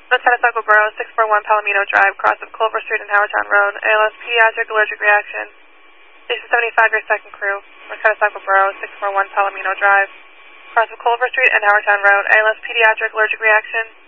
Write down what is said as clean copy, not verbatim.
Lieutenant Saco Borough, 641 Palomino Drive, cross of Culver Street and Howardtown Road. ALS pediatric allergic reaction. Station 75, your second crew. Lieutenant Saco Borough, 641 Palomino Drive, cross of Culver Street and Howardtown Road. ALS pediatric allergic reaction.